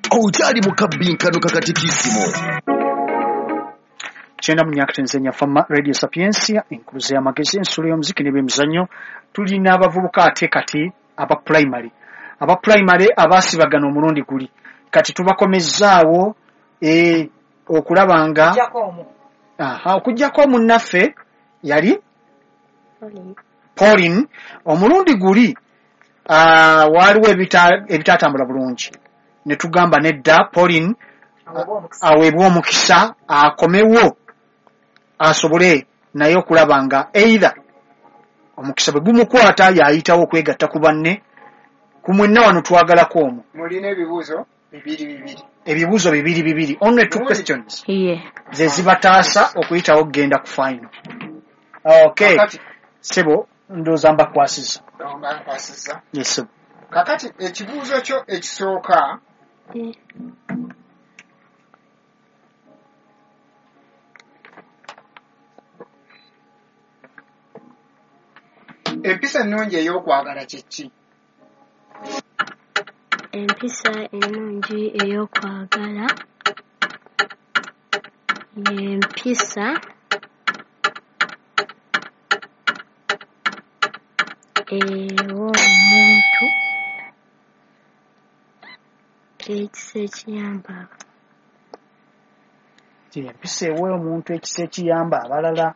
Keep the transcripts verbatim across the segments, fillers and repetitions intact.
okyali mu kabbinkano kakatikisimo. Kyenda mu myaka tenzenya fama Radio Sapiensia enkuluze y'amagezi ensulo y'omuziki n'ebyemizannyo. Tulina abavubuka ate kati aba primary aba primary abasibagana omulundi guli kati tubakomezzaawo e okulabanga aha okujjako munnaffe yali Pauline omulundi guli uh, waliwo ebitatambula bulungi ne tugamba nedda Pauline aweebwa omukisa akomewo asobole naye okulabanga either omukisa bwe gumukwata yayitawo okwegatta ku banne ku mwenna wano twagalako omwo. Mulina ebibuuzo bibiri bibiri ebibuuzo bibiri bibiri only two questions yeah. ze zibataasa okuyitawo kugenda ku final. Okay kakati. Sebo ndooza mbakwasiza mbakwasiza yes sebo. Kakati ekibuuzo kyo ekisooka yeah. Empisa ennungi ey'okwagala kye ki? Empisa ennungi ey'okwagala y'empisa ew'omuntu ekisa ekiyamba empisa ew'omuntu ekisa ekiyamba abalala.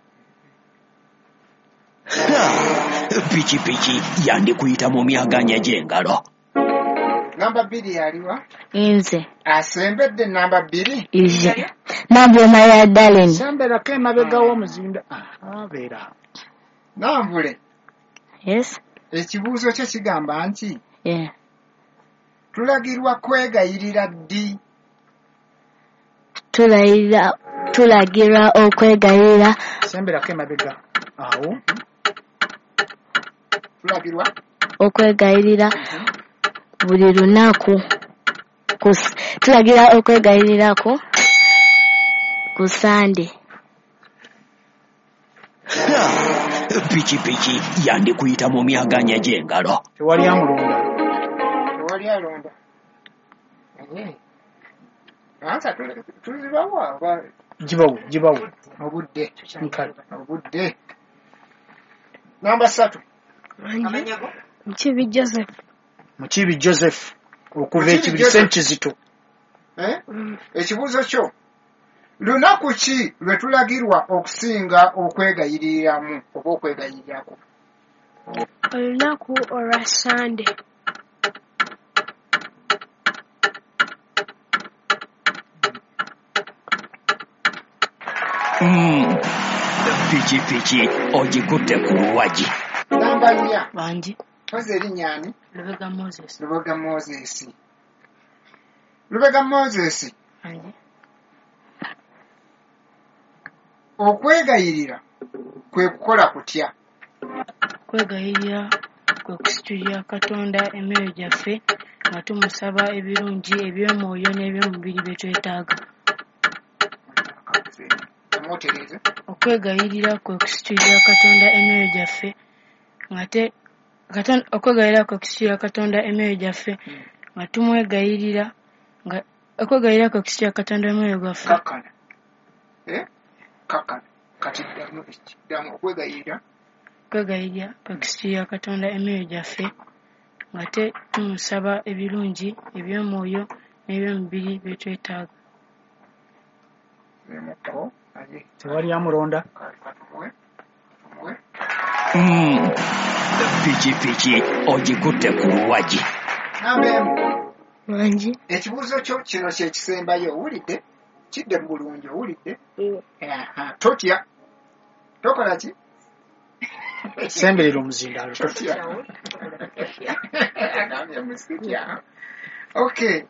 Piki piki yandikuyita mu myaganya gy'engalo. Namba bbiri yaliwa? Nze. Asembedde namba bbiri? Ije. Nambwe maya darling. Sembera emabega w'omuzinda. Ah, beera. Nambule. Yes. Ekibuuzo kyo kigamba nti yeah. Tulagirwa kwegayirira ddi? Tulagirwa tulagirwa okwegayirira. Sembera emabega. Awo. Tulagirwa okwegayirira buli lunaku. Tulagira okwegayirira ku ku Sunday. Piki piki yandikuyita mu myaganya gy'engalo. Tewali amulonda. Tewali alonda. Ansa tuzibawa gibawo gibawo obudde nkale obudde. Namba ssatu. Mukibi Joseph. Mukibi Joseph okuva ekibiri Senkizito. Eh? Ekibuuzo kyo lunaku ki lwe tulagirwa okusinga okwegayiriramu oba okwegayirirako? Olunaku olwa Sunday. Mm. Piki piki ogikutte ku luwagi. Namba nnya. Banji. Oze erinnya ani? Lubega Moses. Lubega Moses. Lubega Moses. Banji. Okwegayirira kwe kukola kutya? Kwegayirira kwe kusitulira Katonda emyoyo gyaffe nga tumusaba ebirungi eby'omwoyo n'eby'omubiri bye twetaaga. Okwegayirira kwe kusitulira Katonda emyoyo gyaffe nga te Katonda okwegayirira kwe kusitulira Katonda emyoyo gyaffe nga tumwegayirira nga okwegayirira kwe kusitulira Katonda emyoyo gyaffe. Kakana. Eh? Kakana. Kati damu iki? Damu okwegayirira. Kwegayirira kwe kusitulira Katonda emyoyo gyaffe nga te tumusaba ebirungi eby'omwoyo n'eby'omubiri bye twetaaga. Tewali amulonda. Mm. Piki piki ogikutte ku luwagi. Nambemu. Banji. Ekibuuzo kyo kino kye kisembayo owulidde? Kidde mu bulungi owulidde? Mm. Aha. Totya. Tokola ki? Semberera omuzindaalo. Totya. Agambye musitya. Okay.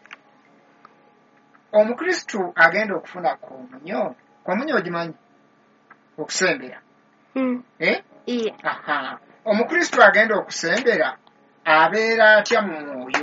Omukristu agenda okufuna komunyo. Komunyo ogimanyi? Okusembera. Mm. Eh? Yeah. Aha. Omukristu agenda okusembera abeera atya mu mwoyo?